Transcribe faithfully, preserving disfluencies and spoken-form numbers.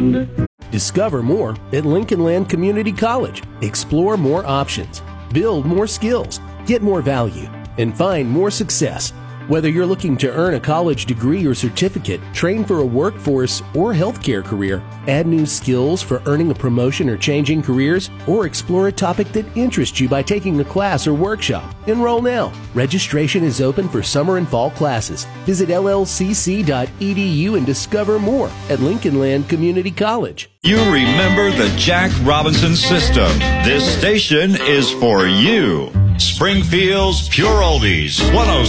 beyond. Discover more at Lincoln Land Community College. Explore more options, build more skills, get more value, and find more success. Whether you're looking to earn a college degree or certificate, train for a workforce or healthcare career, add new skills for earning a promotion or changing careers, or explore a topic that interests you by taking a class or workshop, enroll now. Registration is open for summer and fall classes. Visit L L C C dot E D U and discover more at Lincoln Land Community College. You remember the Jack Robinson system. This station is for you. Springfield's Pure Oldies, one oh